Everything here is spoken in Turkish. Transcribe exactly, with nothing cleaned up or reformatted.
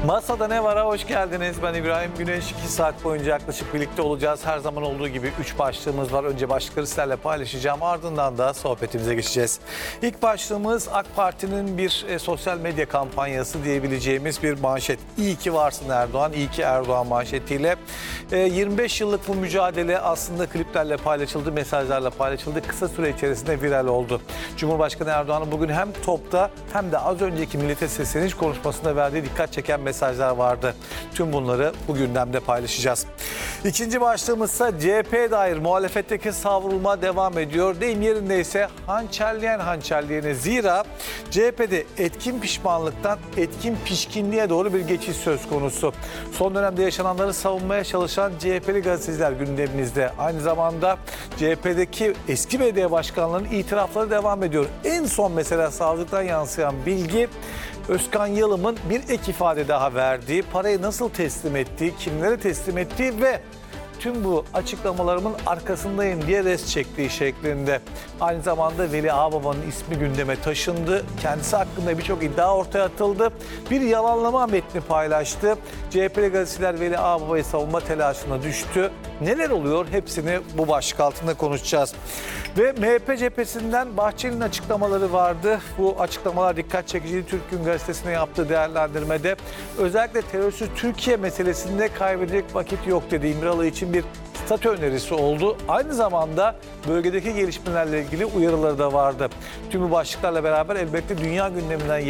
Masada ne var'a hoş geldiniz. Ben İbrahim Güneş. iki saat boyunca yaklaşık birlikte olacağız. Her zaman olduğu gibi üç başlığımız var. Önce başlıkları sizlerle paylaşacağım. Ardından da sohbetimize geçeceğiz. İlk başlığımız AK Parti'nin bir e, sosyal medya kampanyası diyebileceğimiz bir manşet. İyi ki varsın Erdoğan, iyi ki Erdoğan manşetiyle. E, yirmi beş yıllık bu mücadele aslında kliplerle paylaşıldı, mesajlarla paylaşıldı. Kısa süre içerisinde viral oldu. Cumhurbaşkanı Erdoğan'ın bugün hem topta hem de az önceki millete sesleniş konuşmasında verdiği dikkat çeken mesajlar vardı. Tüm bunları bu gündemde paylaşacağız. İkinci başlığımızsa C H P'ye dair muhalefetteki savrulma devam ediyor. Deyim yerindeyse hançerleyen hançerleyene. Zira C H P'de etkin pişmanlıktan etkin pişkinliğe doğru bir geçiş söz konusu. Son dönemde yaşananları savunmaya çalışan C H P'li gazeteciler gündemimizde. Aynı zamanda C H P'deki eski belediye başkanlarının itirafları devam ediyor. En son mesela savcılıktan yansıyan bilgi, Özkan Yalım'ın bir ek ifade daha verdiği, parayı nasıl teslim ettiği, kimlere teslim ettiği ve tüm bu açıklamalarımın arkasındayım diye res çektiği şeklinde. Aynı zamanda Veli Ağbaba'nın ismi gündeme taşındı. Kendisi hakkında birçok iddia ortaya atıldı. Bir yalanlama metni paylaştı. C H P'li gazeteciler Veli Ağbaba'yı savunma telaşına düştü. Neler oluyor? Hepsini bu başlık altında konuşacağız. Ve M H P cephesinden Bahçeli'nin açıklamaları vardı. Bu açıklamalar dikkat çekiciydi. Türk Gazetesi'ne yaptığı değerlendirmede özellikle terörsüz Türkiye meselesinde kaybedecek vakit yok dedi. İmralı için bir statü önerisi oldu. Aynı zamanda bölgedeki gelişmelerle ilgili uyarıları da vardı. Tüm bu başlıklarla beraber elbette dünya gündeminden